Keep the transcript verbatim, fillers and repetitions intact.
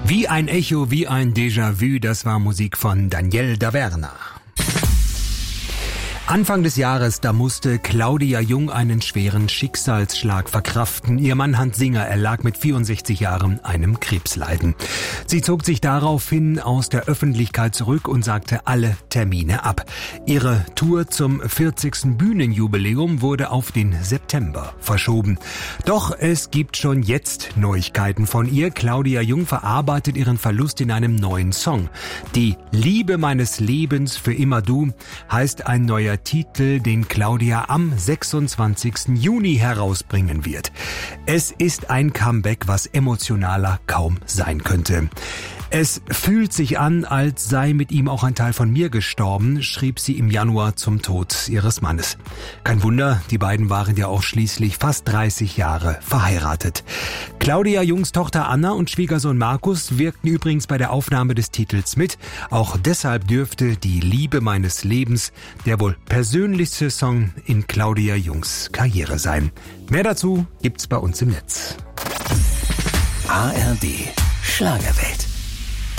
Wie ein Echo, wie ein Déjà-vu, das war Musik von Daniel Daverna. Anfang des Jahres, da musste Claudia Jung einen schweren Schicksalsschlag verkraften. Ihr Mann Hans Singer erlag mit vierundsechzig Jahren einem Krebsleiden. Sie zog sich daraufhin aus der Öffentlichkeit zurück und sagte alle Termine ab. Ihre Tour zum vierzigsten Bühnenjubiläum wurde auf den September verschoben. Doch es gibt schon jetzt Neuigkeiten von ihr. Claudia Jung verarbeitet ihren Verlust in einem neuen Song. Die Liebe meines Lebens für immer du heißt ein neuer Titel, den Claudia am sechsundzwanzigsten Juni herausbringen wird. Es ist ein Comeback, was emotionaler kaum sein könnte. Es fühlt sich an, als sei mit ihm auch ein Teil von mir gestorben, schrieb sie im Januar zum Tod ihres Mannes. Kein Wunder, die beiden waren ja auch schließlich fast dreißig Jahre verheiratet. Claudia Jungs Tochter Anna und Schwiegersohn Markus wirkten übrigens bei der Aufnahme des Titels mit. Auch deshalb dürfte die Liebe meines Lebens der wohl persönlichste Song in Claudia Jungs Karriere sein. Mehr dazu gibt's bei uns im Netz. A R D Schlagerwelt.